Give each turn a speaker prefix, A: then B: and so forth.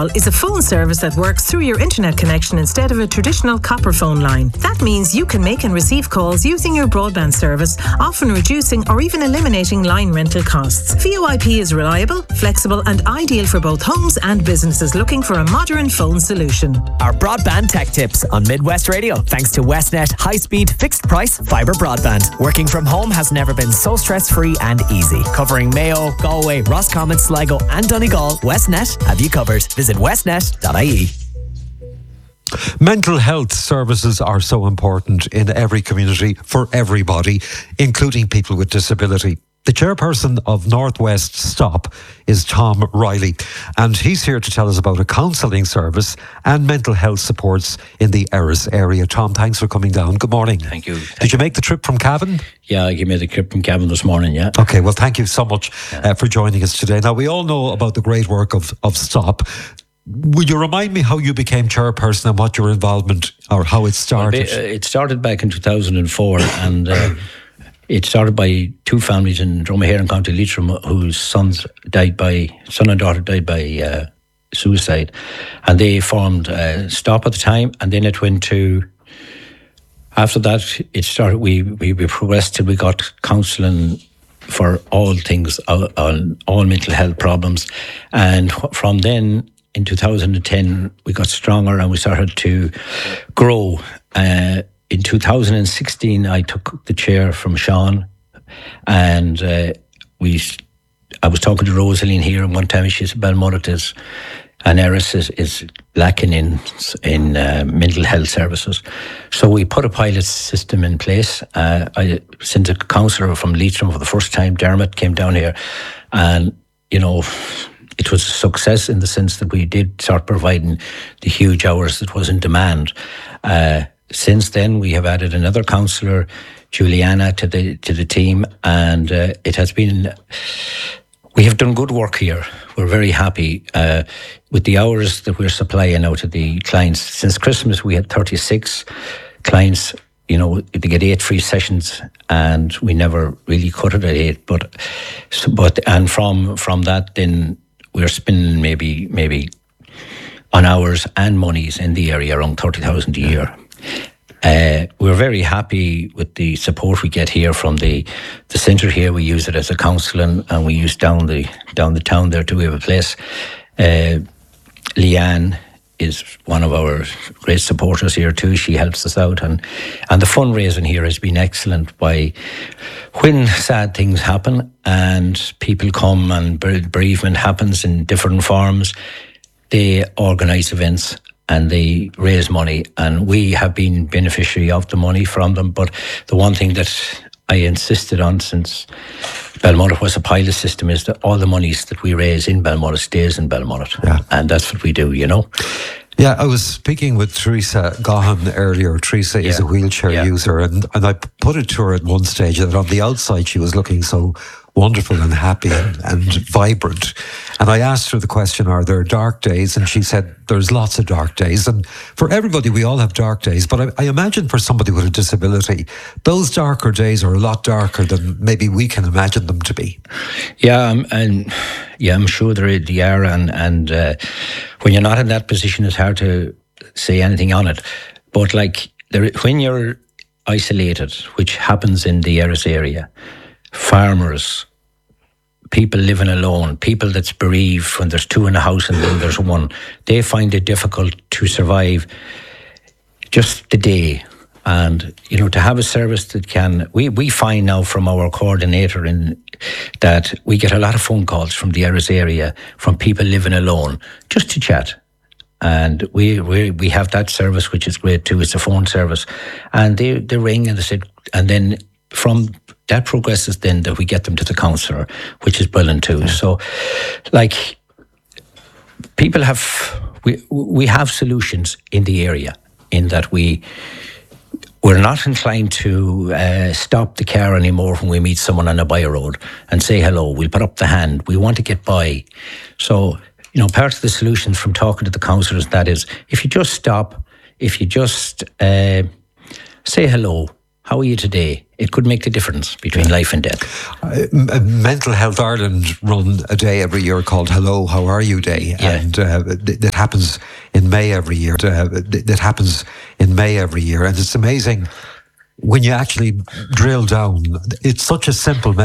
A: Donegal is a phone service that works through your internet connection instead of a traditional copper phone line. That means you can make and receive calls using your broadband service, often reducing or even eliminating line rental costs. VoIP is reliable, flexible and ideal for both homes and businesses looking for a modern phone solution.
B: Our broadband tech tips on Midwest Radio, thanks to Westnet high-speed fixed price fibre broadband. Working from home has never been so stress-free and easy. Covering Mayo, Galway, Roscommon, Sligo and Donegal, Westnet have you covered. Visit westnet.ie.
C: Mental health services are so important in every community for everybody, including people with disability. The chairperson of Northwest Stop is Tom Riley, and he's here to tell us about a counselling service and mental health supports in the Erris area. Tom, thanks for coming down. Good morning.
D: Thank you.
C: Did you make the trip from Cavan?
D: Yeah, I made the trip from Cavan this morning, yeah.
C: Okay, well, thank you so much for joining us today. Now, we all know about the great work of Stop. Would you remind me how you became chairperson and what your involvement or how it started?
D: Well, it started back in 2004 and it started by two families in Dromahare in County Leitrim whose son and daughter died by suicide, and they formed Stop at the time, and then it went to, after that it started, we progressed till we got counselling for all things, on all mental health problems, and from then in 2010 we got stronger and we started to grow. In 2016, I took the chair from Sean, and I was talking to Rosaline here, and one time she said, Balmorot is, and Erris is lacking in mental health services. So we put a pilot system in place. I sent a counsellor from Leitrim for the first time, Dermot, came down here, and, you know, it was a success in the sense that we did start providing the huge hours that was in demand. Since then, we have added another counsellor, Juliana, to the team, and it has been. We have done good work here. We're very happy with the hours that we're supplying out to the clients. Since Christmas, we had 36 clients. You know, they get 8 free sessions, and we never really cut it at 8. But from that, then we're spending maybe on hours and monies in the area around 30,000 a year. We're very happy with the support we get here from the centre here. We use it as a counselling, and we use down the town there too. We have a place. Leanne is one of our great supporters here too. She helps us out, and the fundraising here has been excellent. By when sad things happen and people come and bereavement happens in different forms, they organise events and they raise money, and we have been beneficiary of the money from them. But the one thing that I insisted on since Balmorot was a pilot system is that all the monies that we raise in Balmorot stays in Balmorot. Yeah. And that's what we do, you know.
C: Yeah, I was speaking with Teresa Gahan earlier. Teresa is a wheelchair user, and I put it to her at one stage that on the outside she was looking so wonderful and happy and vibrant. And I asked her the question, are there dark days? And she said, there's lots of dark days. And for everybody, we all have dark days. But I imagine for somebody with a disability, those darker days are a lot darker than maybe we can imagine them to be.
D: Yeah, I'm sure they are. And when you're not in that position, it's hard to say anything on it. But when you're isolated, which happens in the Erris area, farmers, people living alone, people that's bereaved when there's 2 in a house and then there's 1, they find it difficult to survive just the day. And, you know, to have a service that can, we find now from our coordinator that we get a lot of phone calls from the Erris area from people living alone just to chat. And we have that service, which is great too. It's a phone service, and they ring and they say, and then from that progresses then that we get them to the counsellor, which is brilliant too. So, people have we have solutions in the area in that we're not inclined to stop the car anymore when we meet someone on a by road and say hello. We'll put up the hand. We want to get by. So, you know, part of the solution from talking to the counsellors, that is, if you just stop, if you just say hello, how are you today? It could make the difference between life and death.
C: Mental Health Ireland run a day every year called Hello, How Are You Day?
D: Yeah.
C: And that happens in May every year. And it's amazing when you actually drill down. It's such a simple